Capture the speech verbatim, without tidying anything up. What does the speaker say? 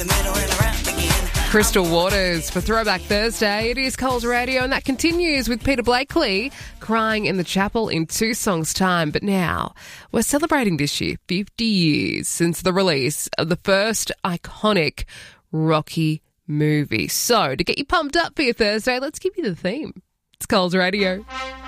the middle and around again. Crystal Waters for Throwback Thursday. It is Coles Radio, and that continues with Peter Blakely, Crying in the Chapel in two songs' time. But now, we're celebrating this year fifty years since the release of the first iconic Rocky movie. So, to get you pumped up for your Thursday, let's give you the theme. It's Coles Radio.